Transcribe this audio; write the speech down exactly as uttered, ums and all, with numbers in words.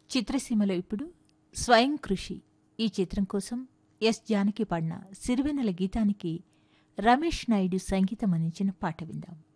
చిత్రసీమలో ఇప్పుడు స్వయం కృషి ఈ చిత్రం కోసం ఎస్ జానకి పాడిన సిరివెన్నెల గీతానికి రమేష్ నాయుడు సంగీతం అందించిన పాట విందాం.